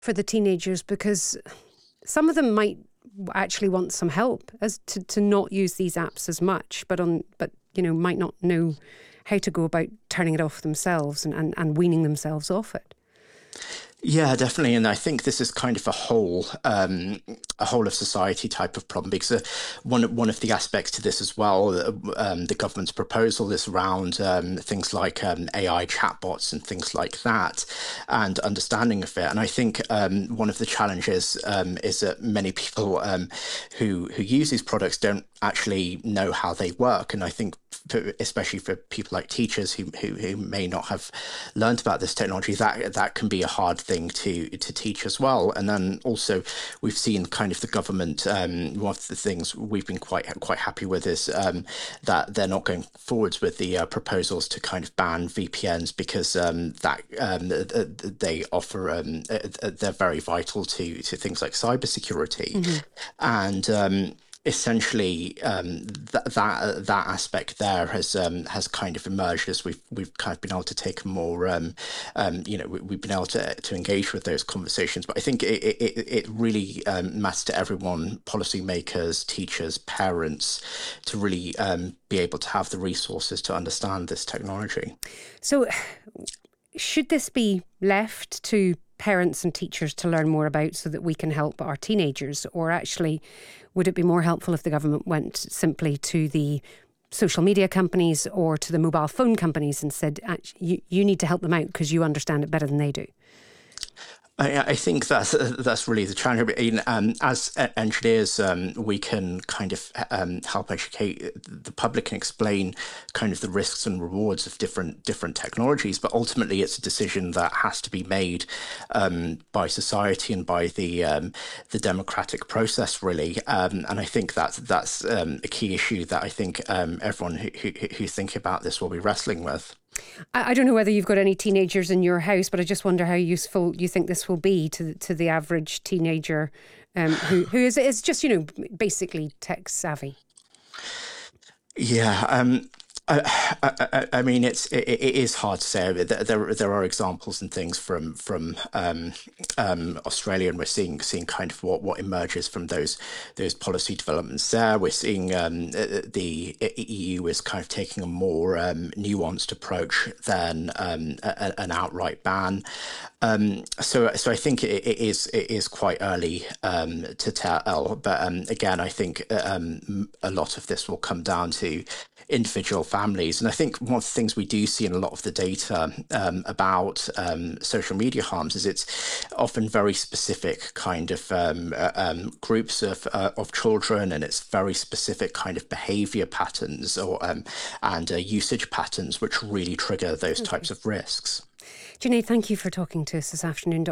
for the teenagers, because some of them might actually want some help as to not use these apps as much, but might not know how to go about turning it off themselves and weaning themselves off it. Yeah, definitely, and I think this is kind of a whole of society type of problem, because one of the aspects to this as well, the government's proposal is around things like AI chatbots and things like that, and understanding of it. And I think one of the challenges is that many people who use these products don't actually know how they work, and I think especially for people like teachers who may not have learned about this technology, that can be a hard thing to teach as well. And then also we've seen kind of the government, one of the things we've been quite happy with is that they're not going forwards with the proposals to kind of ban VPNs, because they offer they're very vital to things like cybersecurity. And essentially, that aspect there has kind of emerged as we've kind of been able to take a more we've been able to engage with those conversations. But I think it really matters to everyone, policymakers, teachers, parents, to really be able to have the resources to understand this technology. So should this be left to parents and teachers to learn more about so that we can help our teenagers? Or actually, would it be more helpful if the government went simply to the social media companies or to the mobile phone companies and said, you need to help them out because you understand it better than they do? I think that's really the challenge. As engineers, we can kind of help educate the public and explain kind of the risks and rewards of different technologies. But ultimately, it's a decision that has to be made by society and by the democratic process, really. And I think that's a key issue that I think everyone who think about this will be wrestling with. I don't know whether you've got any teenagers in your house, but I just wonder how useful you think this will be to the average teenager who is just, basically tech savvy. Yeah. I mean, it is hard to say. There are examples and things from Australia, and we're seeing kind of what emerges from those policy developments there. We're seeing the EU is kind of taking a more nuanced approach than an outright ban. So I think it is quite early to tell. But again, I think a lot of this will come down to individual families. And I think one of the things we do see in a lot of the data about social media harms is it's often very specific kind of groups of children, and it's very specific kind of behavior patterns and usage patterns which really trigger those types of risks. Junaid, thank you for talking to us this afternoon.